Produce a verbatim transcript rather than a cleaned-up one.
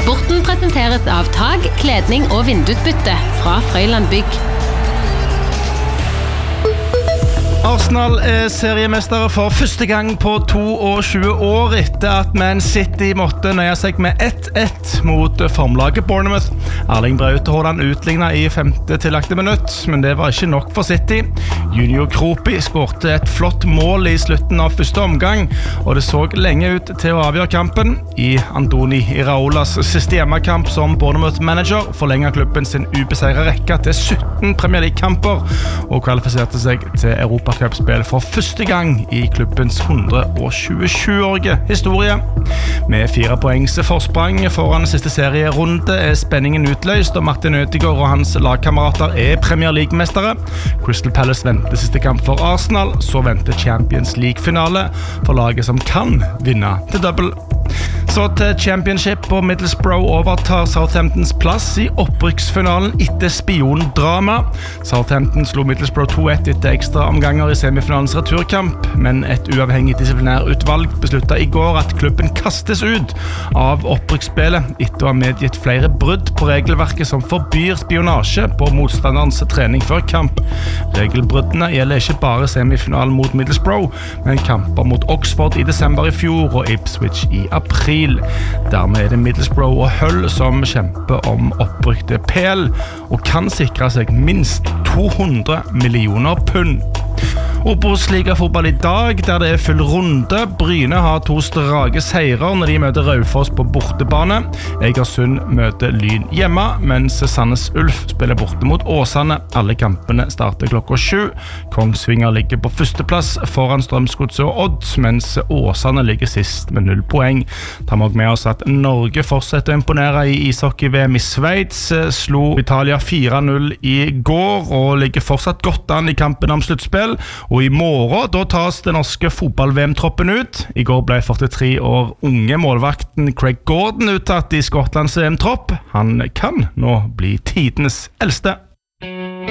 Sporten presenteres av Tag, kledning og vindusbytte fra Frøyland Bygg. Arsenal er seriemestere for første gang på tjueto år etter at Man City måtte nøye seg med ett ett mot formlaget Bournemouth. Erling Braut Haaland utlignet i femte tillagte minutt, men det var ikke nok for City. Junior Kropi skårte et flott mål i slutten av første omgang, og det så lenge ut til å avgjøre kampen. I Andoni Iraolas siste hjemmekamp som Bournemouth-manager forlenget klubben sin ubeseiret rekke til sytten Premier League-kamper og kvalifiserte seg til Europa Cup-spill for første gang i klubbens hundre tjuesju-årige historie. Med fire poengs forsprang foran siste serierunde er spenningen utløst, og Martin Ødegaard og hans lagkamerater er Premier League-mestere. Crystal Palace venter siste kamp for Arsenal, så venter Champions League-finale for laget som kan vinne til double. Så til Championship, og Middlesbrough overtar Southamptons plass i opprykksfinalen etter spiondrama. Southampton slo Middlesbrough to ett etter ekstra omganger i semifinalens returkamp, men et uavhengig disiplinærutvalg besluttet i går at klubben kastes ut av opprykksspillet etter å ha medgitt flere brudd på regelverket som forbyr spionasje på motstanderens trening før kamp. Regelbruddene gjelder ikke bare semifinalen mot Middlesbrough, men kamper mot Oxford i desember i fjor og Ipswich i april. Dermed er det Middlesbrough og Hull som kjemper om opprykk til P L og kan sikre seg minst to hundre millioner pund. Obos-liga-fotball i dag, der det er full runde. Bryne har to strake seirer når de møter Raufoss på bortebane. Egersund møter Lyn hjemme, mens Sandnes Ulf spiller borte mot Åsane. Alle kampene starter klokka sju. Kongsvinger ligger på førsteplass foran Strømsgodset og Odd, mens Åsane ligger sist med null poeng. Ta med med oss at Norge fortsetter å imponere i ishockey-V M i Sveits. Slo Italia fire null i går og ligger fortsatt godt an i kampen om sluttspill. Og i morgen, da tas den norske fotball-V M-troppen ut. I går ble førtitre år unge målvakten Craig Gordon uttatt i Skottlands V M-tropp. Han kan nå bli tidenes eldste.